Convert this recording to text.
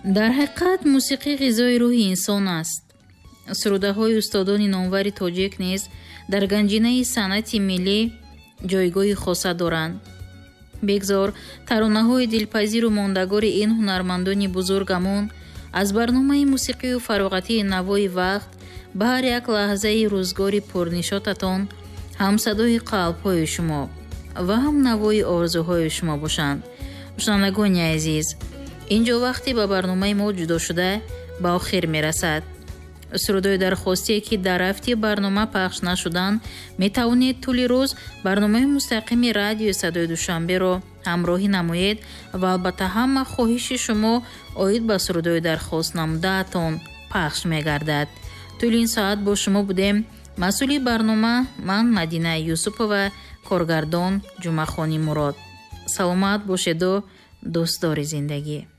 дар ҳақиқат мусиқӣ ғизои рӯҳи инсон аст. сурудаҳои устодони номвари тоҷик низ дар ганҷинаи санъати миллӣ ҷойгоҳи хоса доранд. бигзор таронаҳои дилпазиру мондагори ин ҳунармандони бузургамон аз барномаи мусиқию фароғатии навои вақт ба ҳар як лаҳзаи рӯзгори пурнишотатон ҳам садои қалбҳои шумо ва ҳам навои орзуҳои шумо бошанд. шунавандагони азиз, инҷо вақти ба барномаи мо ҷудо шуда ба охир мерасад. сурудои дархостие ки дар рафти барнома пахш нашуданд, метавонед тӯли рӯз барномаи мустақими радиои Садои Душанберо ҳамроҳӣ намоед ва албатта ҳама хоҳиши шумо оид ба сурудои дархост намудаатон пахш мегардад. тӯли ин соат бо шумо будем. масъули барнома ман Мадина Юсупова, коргардон Ҷумъахони Мурод. саломат бошеду дӯстдори зиндагӣ.